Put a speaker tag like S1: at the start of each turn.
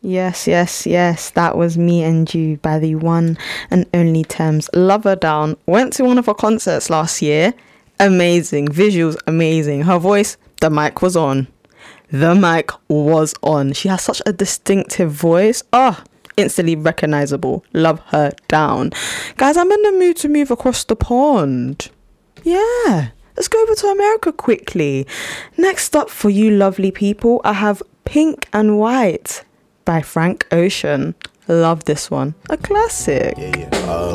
S1: Yes, yes, yes. That was Me and You by the one and only Thames. Love her down. Went to one of her concerts last year. Amazing. Visuals, amazing. Her voice, the mic was on. The mic was on. She has such a distinctive voice. Oh, instantly recognizable. Love her down. Guys, I'm in the mood to move across the pond. Yeah. Let's go over to America quickly. Next up for you lovely people, I have Pink and White by Frank Ocean. Love this one. A classic.
S2: Yeah.